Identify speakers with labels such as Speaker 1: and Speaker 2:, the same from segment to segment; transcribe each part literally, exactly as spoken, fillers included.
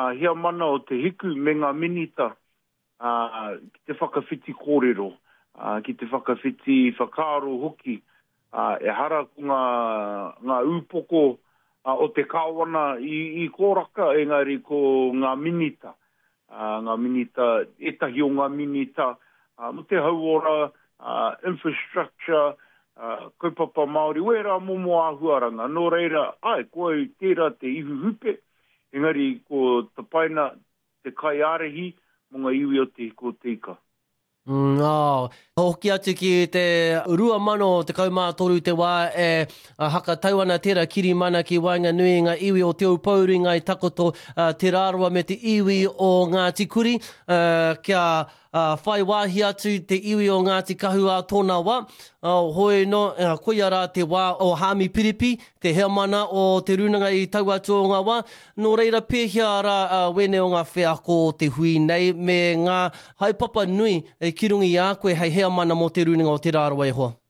Speaker 1: ngā hea mana o te hiku me ngā minita uh, ki te whakawhiti kōrero, uh, ki te whakawhiti whakaaro hoki, uh, e hara ku ngā, ngā upoko uh, o te kāwana i, i kōraka, engari ko ngā minita. Uh, ngā minita, etahi o ngā minita, uh, mo te hauora, uh, infrastructure, uh, kaupapa Māori, wera momo āhuaranga, nō reira, ai, koe tērā te ihu hupe, engari ko te paina, te kai arehi, mo ngā iwi o te hiko te ika.
Speaker 2: Mm, oh. Hoki atu ki te urua mano te kaumātoru te wā e uh, haka tauana tērā kiri mana ki Wainganui ngā iwi o te upauri ngai takoto uh, te rāroa me te iwi o Ngāti Kuri uh, kia uh, whai wāhi atu te iwi o Ngāti Kahua tōna wā uh, hoi no uh, koia rā te wā o Hāmi Piripi te hea mana o te runanga i tau atu o ngā wā nō reira pēhia rā uh, wene o ngā wheako te hui nei me ngā haipapa nui e kirungi i a koe hei hea mana mo te runanga o te rāroa e hoa.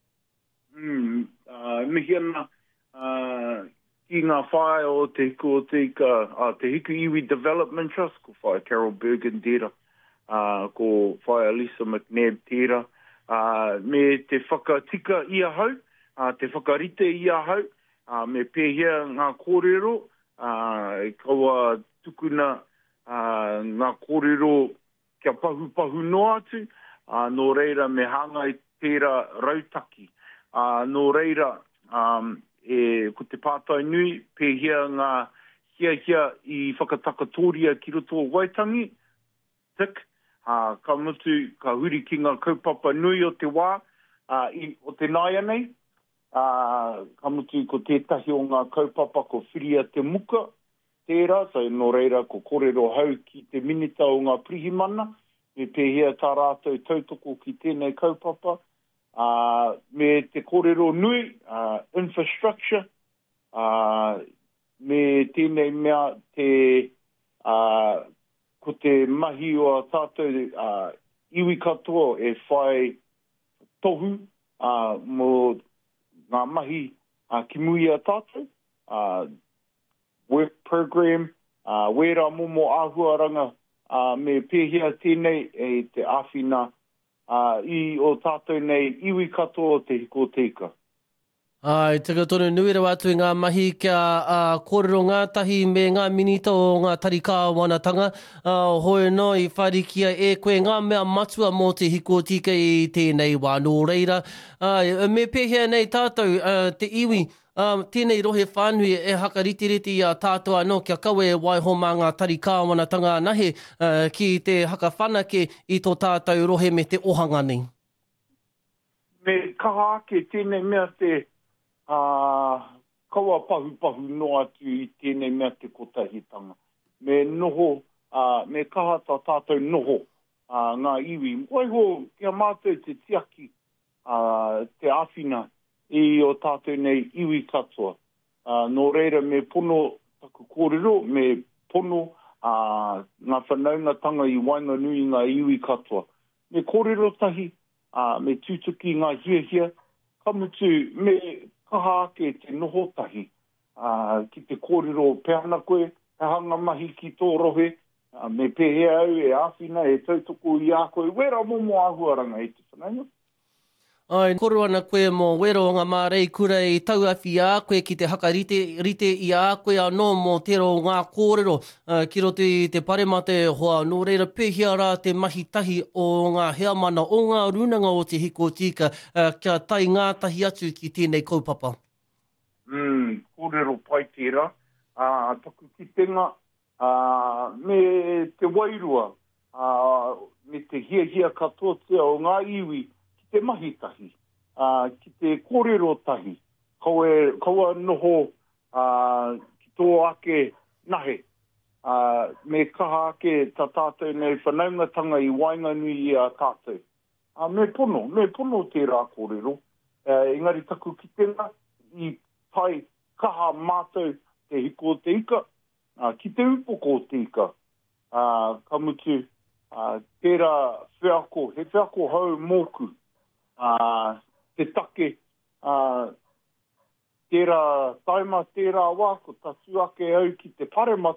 Speaker 1: Mm, uh, mihi ana, uh, ki ngā whae o te hiku o te ika, uh, te hiku iwi Development Trust, ko whae Carol Bergen tērā, uh, ko whae Elisa McNabb tērā, uh, me te whakatika ia hau, uh, te whakarite ia hau, uh, me pēhea ngā kōrero, uh, kaua tukuna uh, ngā kōrero kia pahu pahu no atu, Uh, nō reira me hanga i tērā rautaki. Uh, nō reira, um, e, ko te pātai nui, pēhea ngā hia hia i whakatakatoria ki roto o Waitangi, tik, uh, ka mutu, ka huri ki ngā kaupapa nui o te wā, uh, i, o te naia nei, uh, ka mutu ko tētahi o ngā kaupapa ko whiria te muka, tērā, so nō reira ko kōrero hau ki te minita o ngā prihimana, me pēhea tā rātou tautoko ki tēnei kaupapa, uh, me te kōrero nui, uh, infrastructure, uh, me tēnei mea te, uh, ko te mahi o tātou uh, iwi katoa e whai tohu, uh, mo ngā mahi uh, ki mui a tātou, uh, work program, uh, wera momo āhuaranga, Uh, me pēhea tēnei e te āwhina uh, i o tātou nei iwi katoa te hiko te ika.
Speaker 2: Ai, tika tonu nui rau atu ngā mahi kia uh, kōrero ngātahi me ngā minita o ngā tarika wanatanga. Uh, hoi no i wharikia e koe ngā mea matua mō te hiko tika i tēnei wā nō reira. Uh, me pēhea nei tātou uh, te iwi. Um, tēnei rohe whānui e haka ritiriti a tātou anō kia kawe e waiho mā ngā tari kāwanatanga nahe uh, ki te haka whanake i tō tātou rohe me te ohanga nei.
Speaker 1: Me kaha ake tēnei mea te uh, kaua pahu pahu no atu i tēnei mea te kotahitanga. Me noho, uh, me kaha tā tātou noho uh, ngā iwi. Waiho kia mātou te tiaki uh, te āwhina i o tātou nei iwi katoa. Uh, nō reira me pono taku kōrero, me pono uh, ngā whanaungatanga i Wainganui ngā iwi katoa. Me kōrero tahi, uh, me tūtuki ngā hia hia, ka mutu me kaha ake te noho tahi. Uh, ki te kōrero peana koe, e hanga mahi ki tō rohe, uh, me pēhea au e āwhina, e tautoko i a koe, wera momo āhuaranga e te whanaunga.
Speaker 2: Ai, koro ana koe mō wero ngā mārei kura i tauawhi a koe ki te haka rite, rite i a koe anō mō tero ngā kōrero uh, ki roto i te paremate hoa nō reira pēhia rā te mahi tahi o ngā hea mana o ngā runanga o te hiko tika uh, kia tai ngā tahi atu ki tēnei kaupapa.
Speaker 1: Mm, kōrero pai tērā, uh, taku ki tenga, uh, me te wairua, uh, me te hia hia katoa o ngā iwi, te mahi tahi, uh, ki te kōrero tahi, kaua, kaua noho uh, ki tō ake nahe, uh, me kaha ake tā tātou nei whanaungatanga i Wainganui i a tātou. Uh, me pono, me pono tērā kōrero, uh, engari taku ki tenga, i tai kaha mātou te hiko te ika, uh, ki te upoko te ika, uh, ka mutu, uh, tērā whiako, he whiako hau mōku, Uh, te take, uh, tērā taima, tērā wā, ko tatu ake au ki te paremate,